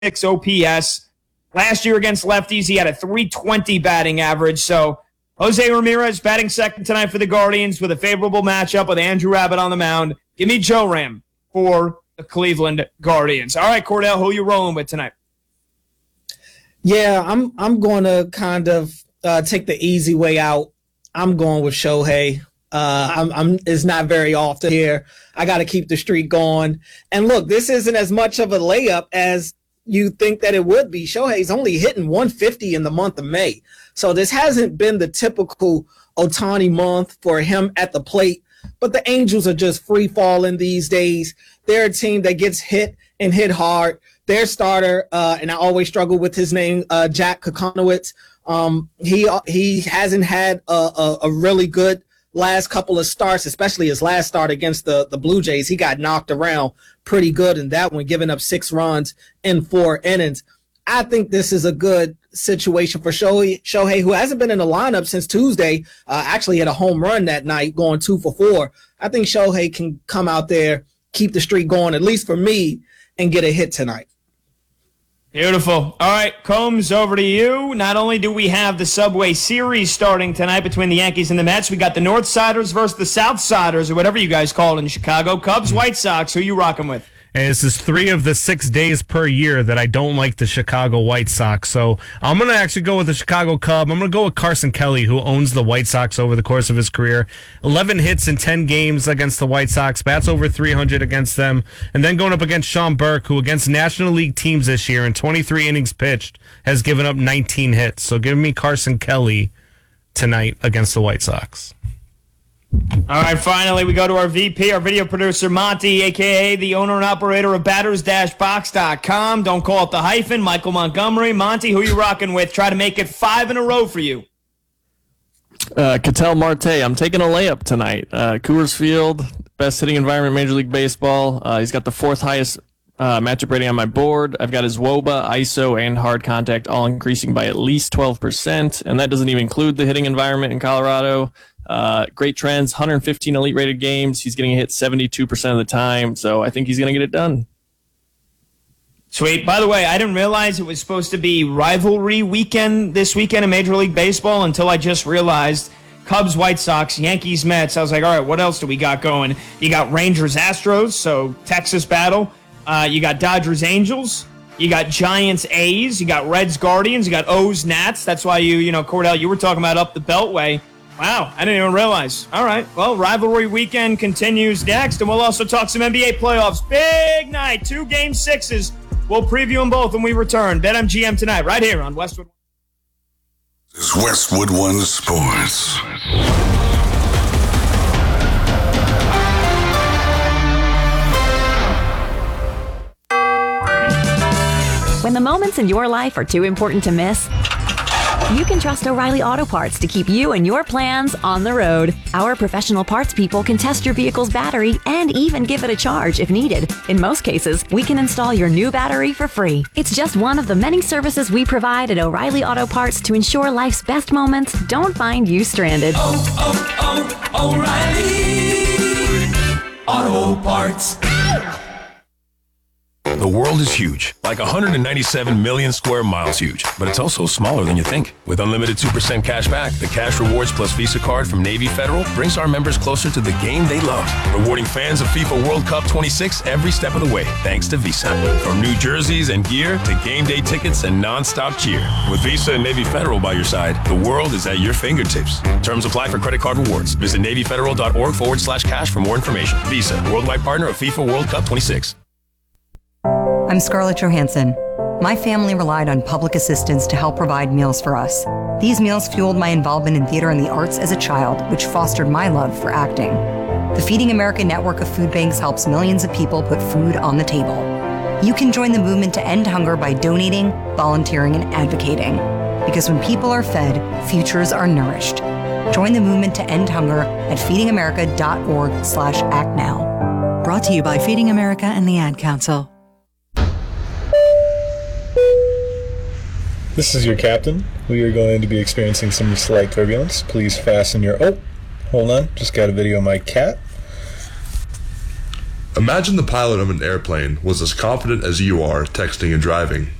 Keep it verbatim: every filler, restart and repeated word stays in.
six O P S. Last year against lefties, he had a three twenty batting average. So Jose Ramirez batting second tonight for the Guardians with a favorable matchup with Andrew Abbott on the mound. Give me Joe Ram for the Cleveland Guardians. All right, Cordell, who are you rolling with tonight? Yeah, I'm I'm going to kind of uh, take the easy way out. I'm going with Shohei. Uh, I'm, I'm, it's not very often here. I got to keep the streak going. And look, this isn't as much of a layup as you think that it would be. Shohei's only hitting one fifty in the month of May. So this hasn't been the typical Ohtani month for him at the plate. But the Angels are just free falling these days. They're a team that gets hit and hit hard. Their starter, uh, and I always struggle with his name, uh, Jack Kokonowitz. Um, he he hasn't had a, a, a really good last couple of starts, especially his last start against the, the Blue Jays. He got knocked around pretty good in that one, giving up six runs in four innings. I think this is a good situation for Shohei, Shohei who hasn't been in the lineup since Tuesday. Uh, actually had a home run that night, going two for four. I think Shohei can come out there, keep the streak going, at least for me, and get a hit tonight. Beautiful. All right, Combs, over to you. Not only do we have the Subway Series starting tonight between the Yankees and the Mets, we got the North Siders versus the South Siders, or whatever you guys call it in Chicago. Cubs, White Sox, who you rocking with? And this is three of the six days per year that I don't like the Chicago White Sox. So I'm going to actually go with the Chicago Cub. I'm going to go with Carson Kelly, who owns the White Sox over the course of his career. eleven hits in ten games against the White Sox, bats over three hundred against them. And then going up against Sean Burke, who against National League teams this year in twenty-three innings pitched has given up nineteen hits. So give me Carson Kelly tonight against the White Sox. All right, finally, we go to our V P, our video producer, Monty, a k a the owner and operator of batters dash box dot com. Don't call it the hyphen. Michael Montgomery. Monty, who you rocking with? Try to make it five in a row for you. Uh, Ketel Marte. I'm taking a layup tonight. Uh, Coors Field, best hitting environment in Major League Baseball. Uh, he's got the fourth highest uh, matchup rating on my board. I've got his W O B A, I S O, and hard contact all increasing by at least twelve percent, and that doesn't even include the hitting environment in Colorado. Uh, great trends, one hundred fifteen elite rated games. He's getting a hit seventy-two percent of the time, so I think he's going to get it done. Sweet. By the way, I didn't realize it was supposed to be rivalry weekend this weekend in Major League Baseball until I just realized Cubs, White Sox, Yankees, Mets. I was like, all right, what else do we got going? You got Rangers, Astros, so Texas battle. Uh, you got Dodgers, Angels. You got Giants, A's. You got Reds, Guardians. You got O's, Nats. That's why you, you know, Cordell, you were talking about up the Beltway. Wow, I didn't even realize. All right, well, rivalry weekend continues next, and we'll also talk some N B A playoffs. Big night, two game sixes. We'll preview them both when we return. BetMGM tonight, right here on Westwood. This is Westwood One Sports. When the moments in your life are too important to miss, you can trust O'Reilly Auto Parts to keep you and your plans on the road. Our professional parts people can test your vehicle's battery and even give it a charge if needed. In most cases, we can install your new battery for free. It's just one of the many services we provide at O'Reilly Auto Parts to ensure life's best moments don't find you stranded. Oh, oh, oh, O'Reilly Auto Parts. The world is huge, like one hundred ninety-seven million square miles huge, but it's also smaller than you think. With unlimited two percent cash back, the Cash Rewards Plus Visa card from Navy Federal brings our members closer to the game they love, rewarding fans of FIFA World Cup twenty-six every step of the way, thanks to Visa. From new jerseys and gear to game day tickets and non-stop cheer. With Visa and Navy Federal by your side, the world is at your fingertips. Terms apply for credit card rewards. Visit NavyFederal.org forward slash cash for more information. Visa, worldwide partner of FIFA World Cup twenty-six. I'm Scarlett Johansson. My family relied on public assistance to help provide meals for us. These meals fueled my involvement in theater and the arts as a child, which fostered my love for acting. The Feeding America network of food banks helps millions of people put food on the table. You can join the movement to end hunger by donating, volunteering, and advocating. Because when people are fed, futures are nourished. Join the movement to end hunger at feedingamerica.org slash act now. Brought to you by Feeding America and the Ad Council. This is your captain. We are going to be experiencing some slight turbulence. Please fasten your... Oh, hold on. Just got a video of my cat. Imagine the pilot of an airplane was as confident as you are texting and driving.